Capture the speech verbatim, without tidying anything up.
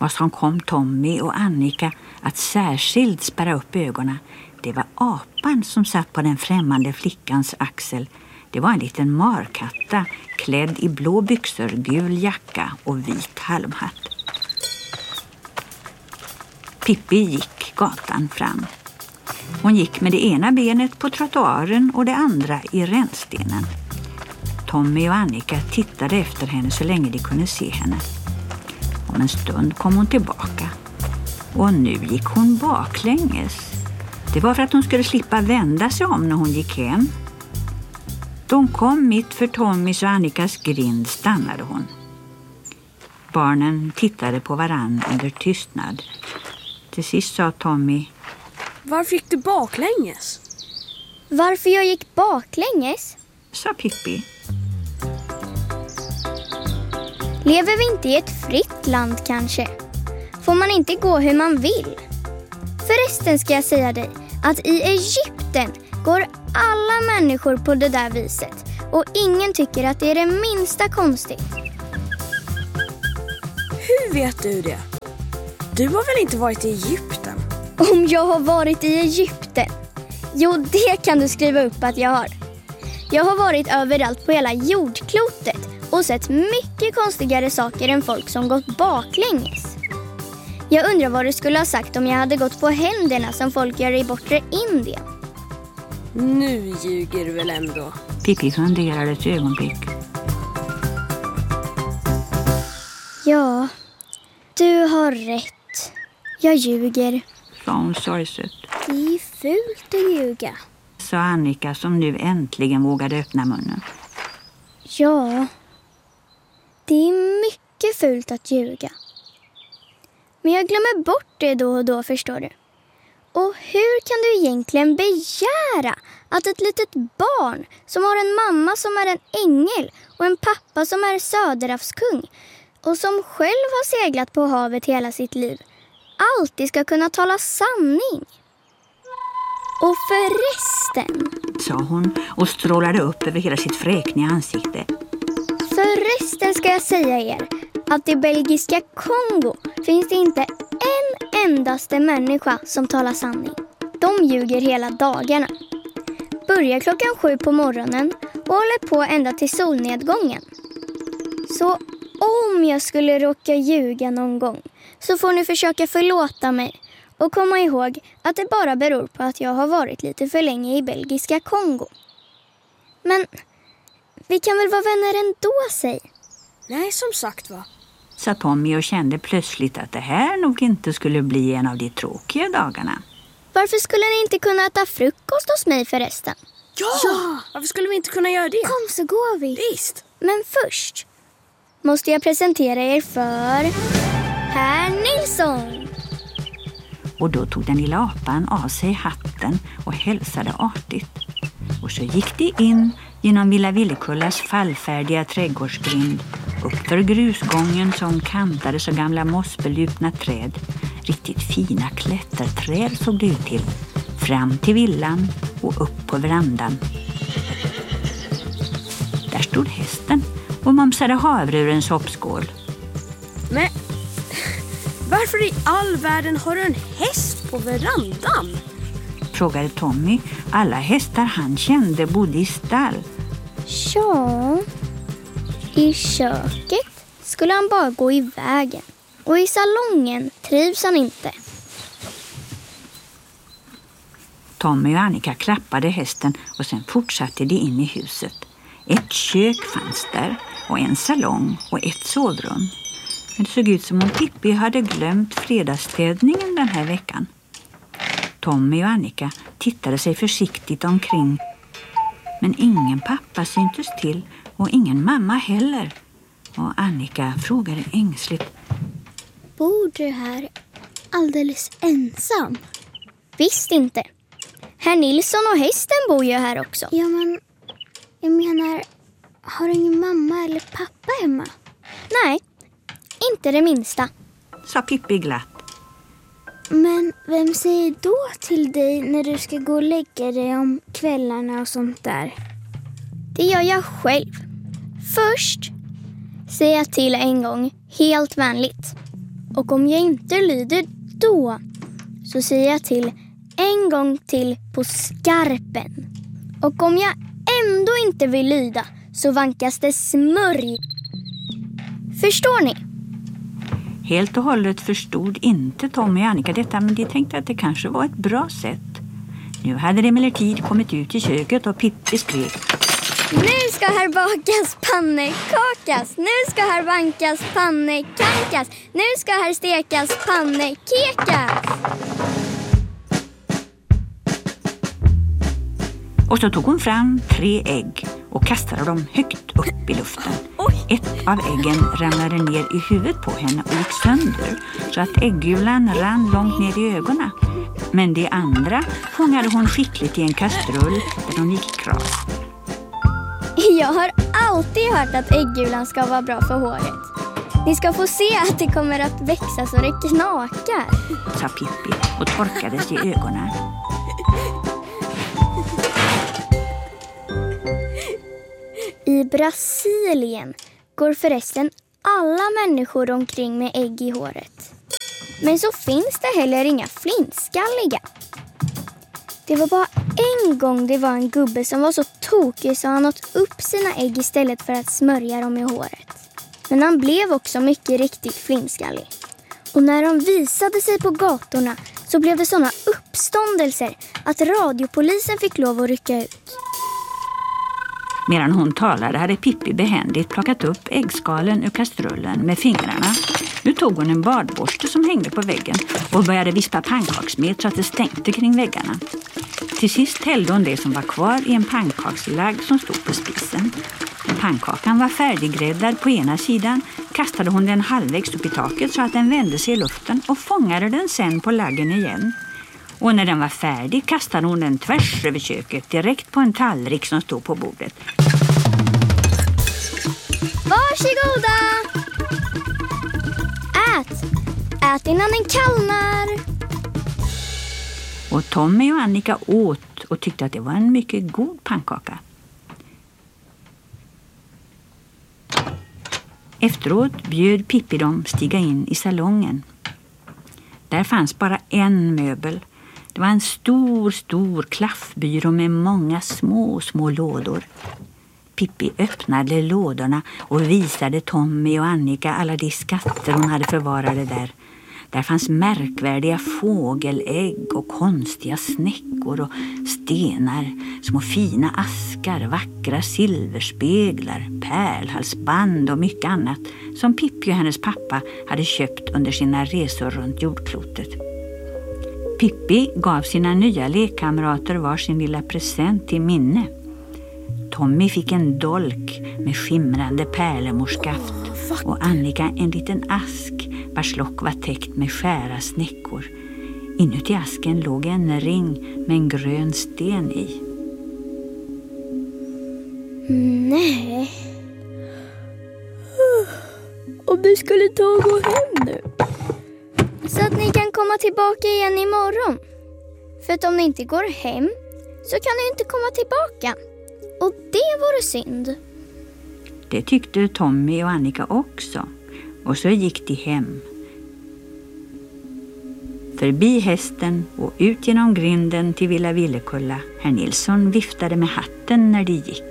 Vad som kom Tommy och Annika att särskilt spärra upp ögonen, det var apan som satt på den främmande flickans axel. Det var en liten markatta klädd i blå byxor, gul jacka och vit halmhatt. Pippi gick gatan fram. Hon gick med det ena benet på trottoaren och det andra i rännstenen. Tommy och Annika tittade efter henne så länge de kunde se henne. Om en stund kom hon tillbaka. Och nu gick hon baklänges. Det var för att hon skulle slippa vända sig om när hon gick hem. Då hon kom mitt för Tommys och Annikas grind stannade hon. Barnen tittade på varann under tystnad. Till sist sa Tommy: Varför gick du baklänges? Varför jag gick baklänges? Sa Pippi. Lever vi inte i ett fritt land kanske? Får man inte gå hur man vill? Förresten ska jag säga dig att i Egypten går alla människor på det där viset. Och ingen tycker att det är det minsta konstigt. Hur vet du det? Du har väl inte varit i Egypten? Om jag har varit i Egypten? Jo, det kan du skriva upp att jag har. Jag har varit överallt på hela jordklotet och sett mycket konstigare saker än folk som gått baklänges. Jag undrar vad du skulle ha sagt om jag hade gått på händerna som folk gör i bortre Indien. Nu ljuger du väl ändå? Pippi funderade ett ögonblick. Ja, du har rätt. Jag ljuger. Sa hon sorgset. Det är fult att ljuga. Sa Annika som nu äntligen vågade öppna munnen. Ja, det är mycket fult att ljuga. Men jag glömmer bort det då och då, förstår du. Och hur kan du egentligen begära att ett litet barn som har en mamma som är en ängel och en pappa som är söderhavskung och som själv har seglat på havet hela sitt liv alltid ska kunna tala sanning? Och förresten, sa hon och strålade upp över hela sitt fräkniga ansikte. Förresten ska jag säga er att i belgiska Kongo finns det inte en endaste människa som talar sanning. De ljuger hela dagarna. Börjar klockan sju på morgonen och håller på ända till solnedgången. Så om jag skulle råka ljuga någon gång så får ni försöka förlåta mig och komma ihåg att det bara beror på att jag har varit lite för länge i belgiska Kongo. Men vi kan väl vara vänner ändå, säg? Nej, som sagt va. Sa Tommy och kände plötsligt att det här nog inte skulle bli en av de tråkiga dagarna. Varför skulle ni inte kunna äta frukost hos mig förresten? Ja! ja! Varför skulle vi inte kunna göra det? Kom så går vi. Visst. Men först måste jag presentera er för Herr Nilsson. Och då tog den lilla apan av sig hatten och hälsade artigt. Och så gick de in genom Villa Villekullas fallfärdiga trädgårdsgrind, upp för grusgången som kantades av gamla mossbelupna träd. Riktigt fina klätterträd såg det ut till. Fram till villan och upp på verandan. Där stod hästen och mumsade havre ur en soppskål. Men varför i all världen har du en häst på verandan? Frågade Tommy. Alla hästar han kände bodde i stall. Ja, i köket skulle han bara gå i vägen. Och i salongen trivs han inte. Tommy och Annika klappade hästen och sen fortsatte de in i huset. Ett kök fanns där och en salong och ett sovrum. Men det såg ut som om Pippi hade glömt fredagsstädningen den här veckan. Tommy och Annika tittade sig försiktigt omkring. Men ingen pappa syntes till och ingen mamma heller. Och Annika frågade ängsligt: Bor du här alldeles ensam? Visst inte. Herr Nilsson och hästen bor ju här också. Ja, men jag menar, har du ingen mamma eller pappa hemma? Nej, inte det minsta. Sa Pippi glatt. Men vem säger då till dig när du ska gå och lägga dig om kvällarna och sånt där? Det gör jag själv. Först säger jag till en gång helt vänligt. Och om jag inte lyder då, så säger jag till en gång till på skarpen. Och om jag ändå inte vill lyda, så vankas det smörj. Förstår ni? Helt och hållet förstod inte Tommy och Annika detta, men de tänkte att det kanske var ett bra sätt. Nu hade det emellertid kommit ut i köket och Pippi skrek: Nu ska här bakas pannekakas, nu ska här vankas pannekankas, nu ska här stekas pannekekas. Och så tog hon fram tre ägg och kastade dem högt upp i luften. Ett av äggen ramlade ner i huvudet på henne och gick sönder, så att äggulan rann långt ner i ögonen. Men det andra fångade hon skickligt i en kastrull där de gick kras. Jag har alltid hört att äggulan ska vara bra för håret. Ni ska få se att det kommer att växa så det knakar, sa Pippi och torkade sig i ögonen. I Brasilien går förresten alla människor omkring med ägg i håret. Men så finns det heller inga flintskalliga. Det var bara en gång det var en gubbe som var så tokig så han åt upp sina ägg istället för att smörja dem i håret. Men han blev också mycket riktigt flintskallig. Och när de visade sig på gatorna så blev det såna uppståndelser att radiopolisen fick lov att rycka ut. Medan hon talade hade Pippi behändigt plockat upp äggskalen ur kastrullen med fingrarna. Nu tog hon en badborste som hängde på väggen och började vispa pannkaksmet så att det stänkte kring väggarna. Till sist hällde hon det som var kvar i en pannkakslagg som stod på spisen. När pannkakan var färdiggräddad på ena sidan kastade hon den halvvägs upp i taket så att den vände sig i luften och fångade den sen på laggen igen. Och när den var färdig kastade hon den tvärs över köket direkt på en tallrik som stod på bordet. Varsågoda! Ät! Ät innan den kallnar! Och Tommy och Annika åt och tyckte att det var en mycket god pannkaka. Efteråt bjöd Pippi dem stiga in i salongen. Där fanns bara en möbel. Det var en stor, stor klaffbyrå med många små, små lådor. Pippi öppnade lådorna och visade Tommy och Annika alla de skatter hon hade förvarade där. Där fanns märkvärdiga fågelägg och konstiga snäckor och stenar, små fina askar, vackra silverspeglar, pärlhalsband och mycket annat som Pippi och hennes pappa hade köpt under sina resor runt jordklotet. Pippi gav sina nya lekkamrater var sin lilla present till minne. Tommy fick en dolk med skimrande pärlemorskaft och Annika en liten ask vars lock var täckt med skära snäckor. Inuti asken låg en ring med en grön sten i. Nej. Om du skulle ta och gå hem nu. Så att ni kan komma tillbaka igen imorgon. För att om ni inte går hem så kan ni inte komma tillbaka. Och det vore synd. Det tyckte Tommy och Annika också. Och så gick de hem. Förbi hästen och ut genom grinden till Villa Villekulla. Herr Nilsson viftade med hatten när de gick.